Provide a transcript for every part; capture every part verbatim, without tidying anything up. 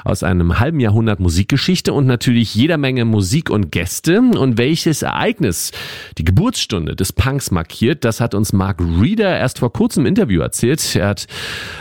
aus einem halben Jahrhundert Musikgeschichte und natürlich jeder Menge Musik und Gäste. Und welches Ereignis die Geburtsstunde des Punks markiert, das hat uns Mark Reeder erst vor kurzem im Interview erzählt. Er hat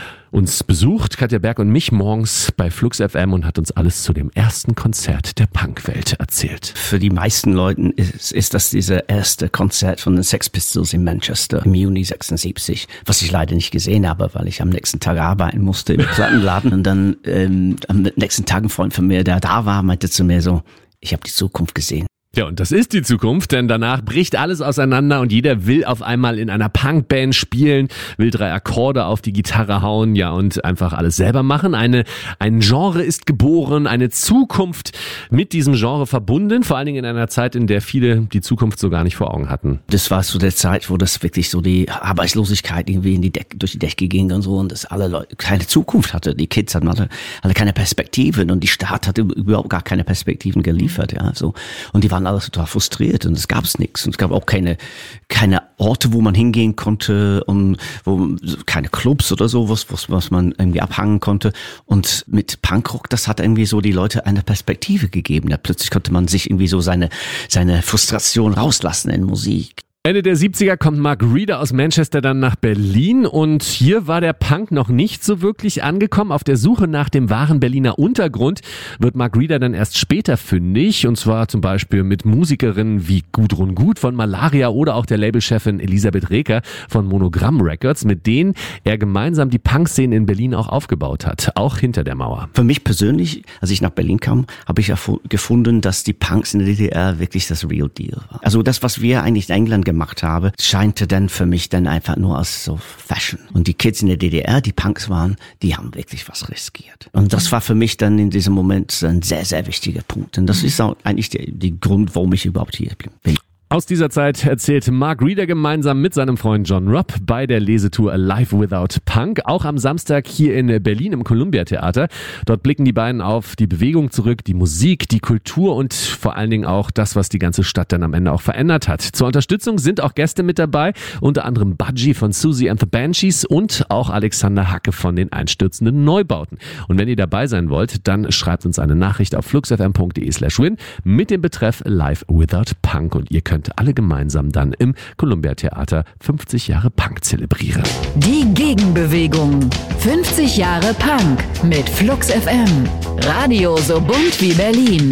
uns besucht, Katja Berg und mich, morgens bei Flux F M und hat uns alles zu dem ersten Konzert der Punkwelt erzählt. Für die meisten Leuten ist, ist das dieser erste Konzert von den Sex Pistols in Manchester im Juni sechsundsiebzig, was ich leider nicht gesehen habe, weil ich am nächsten Tag arbeiten musste im Plattenladen. Und dann ähm, am nächsten Tag ein Freund von mir, der da war, meinte zu mir so, ich habe die Zukunft gesehen. Ja, und das ist die Zukunft, denn danach bricht alles auseinander und jeder will auf einmal in einer Punkband spielen, will drei Akkorde auf die Gitarre hauen, ja, und einfach alles selber machen. Eine, ein Genre ist geboren, eine Zukunft mit diesem Genre verbunden, vor allen Dingen in einer Zeit, in der viele die Zukunft so gar nicht vor Augen hatten. Das war so der Zeit, wo das wirklich so die Arbeitslosigkeit irgendwie in die Decke, durch die Decke ging und so, und dass alle Leute keine Zukunft hatte. Die Kids hatten alle, alle keine Perspektiven und die Staat hatte überhaupt gar keine Perspektiven geliefert, ja, so. Und die waren alles total frustriert und es gab's nichts und es gab auch keine keine Orte, wo man hingehen konnte und wo keine Clubs oder so, was was, was man irgendwie abhangen konnte. Und mit Punkrock, das hat irgendwie so die Leute eine Perspektive gegeben. Ja, plötzlich konnte man sich irgendwie so seine seine Frustration rauslassen in Musik. Ende der siebziger kommt Mark Reeder aus Manchester dann nach Berlin und hier war der Punk noch nicht so wirklich angekommen. Auf der Suche nach dem wahren Berliner Untergrund wird Mark Reeder dann erst später fündig, und zwar zum Beispiel mit Musikerinnen wie Gudrun Gut von Malaria oder auch der Labelchefin Elisabeth Reker von Monogramm Records, mit denen er gemeinsam die Punkszene in Berlin auch aufgebaut hat, auch hinter der Mauer. Für mich persönlich, als ich nach Berlin kam, habe ich gefunden, dass die Punks in der D D R wirklich das Real Deal war. Also das, was wir eigentlich in England gemacht habe, scheinte dann für mich dann einfach nur als so Fashion. Und die Kids in der D D R, die Punks waren, die haben wirklich was riskiert. Und das war für mich dann in diesem Moment ein sehr, sehr wichtiger Punkt. Und das ist auch eigentlich der, der Grund, warum ich überhaupt hier bin. Aus dieser Zeit erzählt Mark Reeder gemeinsam mit seinem Freund John Robb bei der Lesetour Alive Without Punk, auch am Samstag hier in Berlin im Columbia Theater. Dort blicken die beiden auf die Bewegung zurück, die Musik, die Kultur und vor allen Dingen auch das, was die ganze Stadt dann am Ende auch verändert hat. Zur Unterstützung sind auch Gäste mit dabei, unter anderem Budgie von Susie and the Banshees und auch Alexander Hacke von den einstürzenden Neubauten. Und wenn ihr dabei sein wollt, dann schreibt uns eine Nachricht auf fluxfm punkt de slash win mit dem Betreff Live Without Punk und ihr könnt alle gemeinsam dann im Columbia Theater fünfzig Jahre Punk zelebrieren. Die Gegenbewegung. fünfzig Jahre Punk mit Flux F M. Radio so bunt wie Berlin.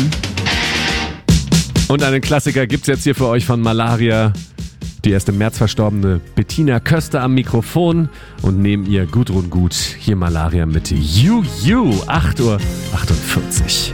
Und einen Klassiker gibt's jetzt hier für euch von Malaria. Die erst im März verstorbene Bettina Köster am Mikrofon und neben ihr Gudrun Gut. Hier Malaria mit You You. acht Uhr achtundvierzig.